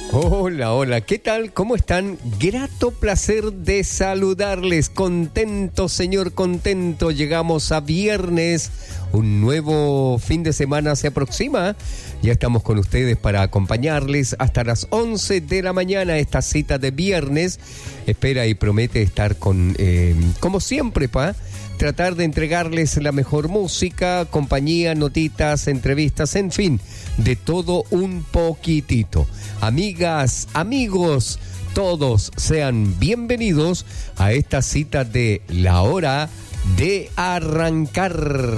Hola, hola, ¿qué tal? ¿Cómo están? Grato placer de saludarles. Contento, señor, contento. Llegamos a viernes. Un nuevo fin de semana se aproxima. Ya estamos con ustedes para acompañarles hasta las 11 de la mañana. Esta cita de viernes espera y promete estar con, como siempre, tratar de entregarles la mejor música, compañía, notitas, entrevistas, en fin, de todo un poquitito. Amigas, amigos, todos sean bienvenidos a esta cita de La Hora de Arrancar.